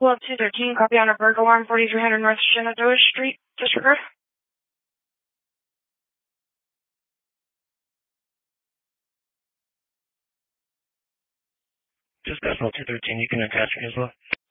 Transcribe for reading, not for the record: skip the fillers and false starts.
Love 213, copy on a burglar alarm, 4300 North Shenandoah Street, disregard. Just Gospel 213, you can attach me as well.